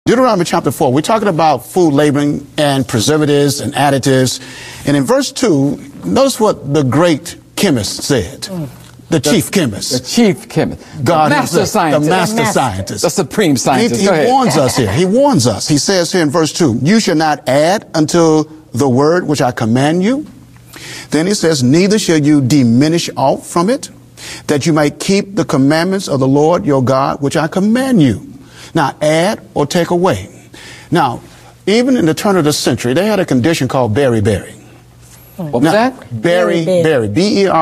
Deuteronomy chapter 4, we're talking about food labeling and preservatives and additives. And in verse 2, notice what the great chemist said. The chief chemist. The chief chemist. God, the master scientist. The master scientist. The supreme scientist. He warns us here. He warns us. He says here in verse 2, you shall not add unto the word which I command you. Then he says, neither shall you diminish aught from it, that you might keep the commandments of the Lord your God, which I command you. Now, add or take away. Now, even in the turn of the century, they had a condition called beriberi. What was that? Beriberi.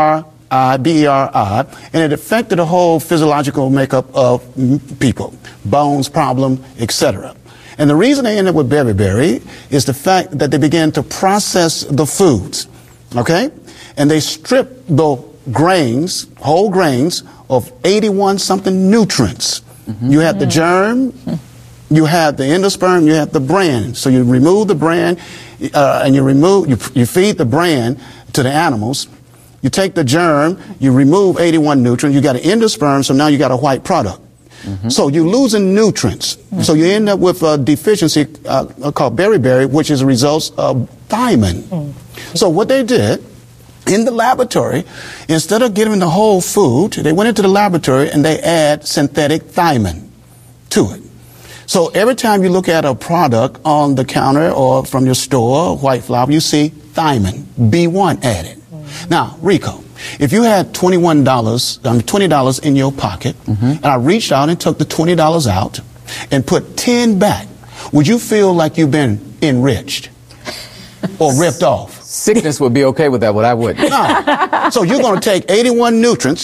B-E-R-I, and it affected the whole physiological makeup of people, bones, problem, etc. And the reason they ended up with beriberi is the fact that they began to process the foods, okay? And they stripped the grains, whole grains, of 81-something nutrients. You had the germ, you had the endosperm, you had the bran. So you remove the bran, and you feed the bran to the animals. You take the germ, you remove 81 nutrients, you got an endosperm, so now you got a white product. So you're losing nutrients. So you end up with a deficiency called beriberi, which is a result of thiamine. So what they did, in the laboratory, instead of giving the whole food, they went into the laboratory and they add synthetic thiamine to it. So every time you look at a product on the counter or from your store, white flour, you see thiamine, B1 added. Now, Rico, if you had $20 in your pocket, and I reached out and took the $20 out and put 10 back, would you feel like you've been enriched or ripped off? Sickness would be okay with that, but I wouldn't. No. So you're going to take 81 nutrients,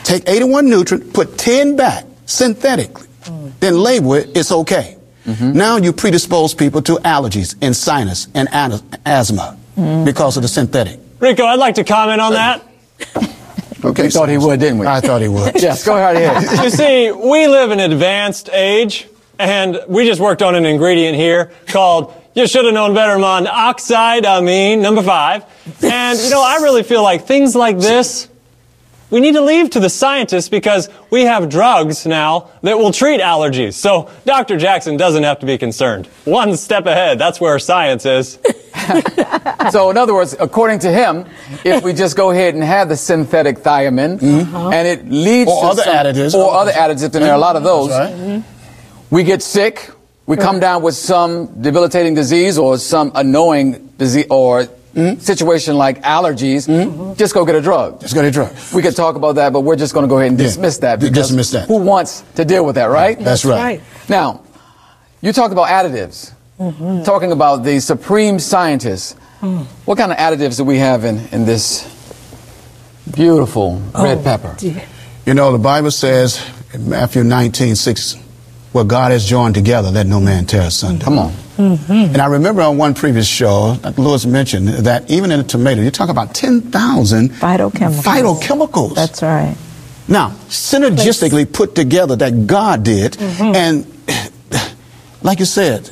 put 10 back synthetically, then label it, it's okay. Now you predispose people to allergies and sinus and asthma because of the synthetic. Rico, I'd like to comment on that. Okay, we thought he would, didn't we? I thought he would. Yes, go right ahead. You see, we live in an advanced age, and we just worked on an ingredient here called, you should have known better, monoxide amine, number 5. And, you know, I really feel like things like this, we need to leave to the scientists because we have drugs now that will treat allergies. So Dr. Jackson doesn't have to be concerned. One step ahead, that's where science is. So, in other words, according to him, if we just go ahead and have the synthetic thiamine, and it leads to other additives, and there are a lot of those, we get sick, we come down with some debilitating disease or some annoying disease or situation like allergies, just go get a drug. Just go get a drug. We could talk about that, but we're just going to go ahead and dismiss that. Dismiss that. Who wants to deal with that, right? That's right. Now, you talked about additives. Talking about the supreme scientists. What kind of additives do we have in this beautiful red pepper? Dear. You know, the Bible says in Matthew 19:6, what God has joined together, let no man tear asunder. Come on. And I remember on one previous show, Lewis mentioned that even in a tomato, you talk about 10,000 phytochemicals. That's right. Now, synergistically put together that God did, and like you said,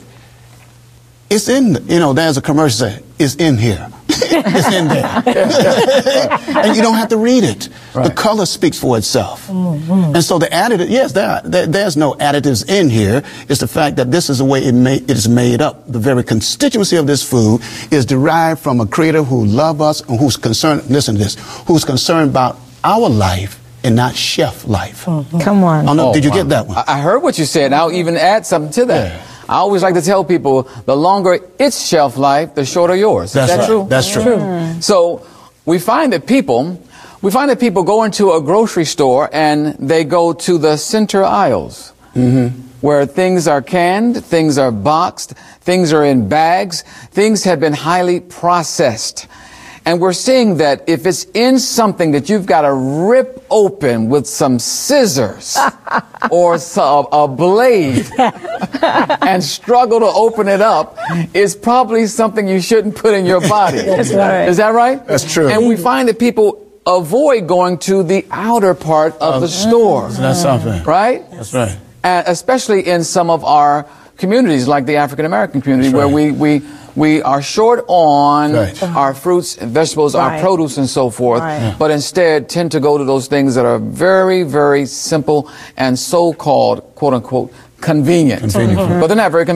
it's in, you know, there's a commercial say, it's in here. It's in there. And you don't have to read it. Right. The color speaks for itself. And so the additive, yes, there's no additives in here. It's the fact that this is the way it is made up. The very constituency of this food is derived from a creator who loves us and who's concerned, listen to this, who's concerned about our life and not chef life. Come on. Did you get that one? I heard what you said. I'll even add something to that. Yeah. I always like to tell people, the longer its shelf life, the shorter yours. That's Is that right. true? That's true. So we find that people go into a grocery store and they go to the center aisles where things are canned, things are boxed, things are in bags, things have been highly processed. And we're seeing that if it's in something that you've got to rip open with some scissors or a blade and struggle to open it up, it's probably something you shouldn't put in your body. That's right. Is that right? That's true. And we find that people avoid going to the outer part of the store. That's something. Right? That's right. And especially in some of our communities, like the African American community, where we are short on our fruits and vegetables, our produce and so forth, but instead tend to go to those things that are very, very simple and so-called, quote-unquote, convenient. Convenient. But they're not very convenient.